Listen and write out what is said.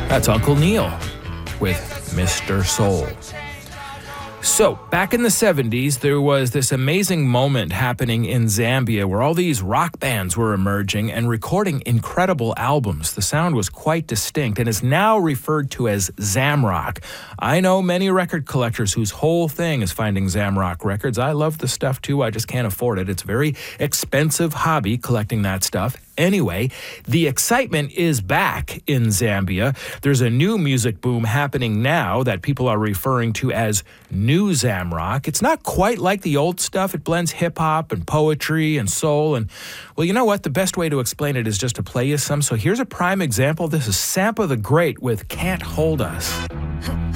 That's Uncle Neil with Mr. Soul. So, back in the 70s, there was this amazing moment happening in Zambia where all these rock bands were emerging and recording incredible albums. The sound was quite distinct and is now referred to as Zamrock. I know many record collectors whose whole thing is finding Zamrock records. I love the stuff too, I just can't afford it. It's a very expensive hobby collecting that stuff. Anyway, the excitement is back in Zambia. There's a new music boom happening now that people are referring to as New Zamrock. It's not quite like the old stuff. It blends hip-hop and poetry and soul. And, well, you know what? The best way to explain it is just to play you some. So here's a prime example. This is Sampa the Great with Can't Hold Us.